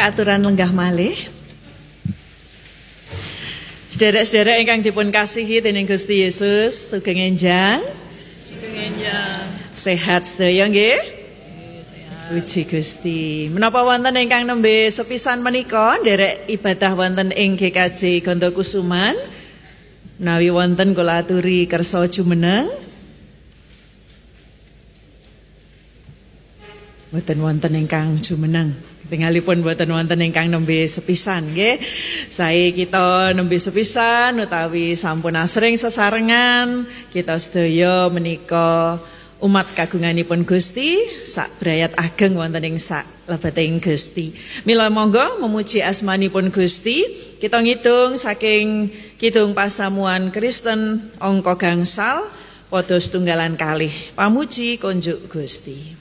Kaaturan lenggah malih. Sederek-sederek ingkang dipun kasihi dening Gusti Yesus, sugeng enjang. Sehat sedaya nggih? Puji Gusti. Menapa wonten ingkang nembe sepisan menika nderek ibadah wonten ing GKJ Gondokusuman? Menawi wonten kula aturi kersa jumeneng. Boten wonten ingkang jumeneng. Tingalipun boten wonten ingkang nembe sepisan nggih. Sae kita nembe sepisan utawi sampun asring sesarengan, kita sedaya menika umat kagunganipun Gusti, sak brayat ageng wonten ing sak lebeting Gusti. Mila monggo memuji asmanipun Gusti. Kita ngitung saking kidung pasamuan Kristen angka gangsal padha setunggalan kalih. Pamuji konjuk Gusti.